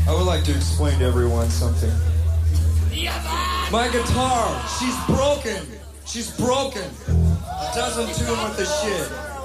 I would like to explain to everyone something. My guitar, she's broken. She's broken. It doesn't tune with the shit.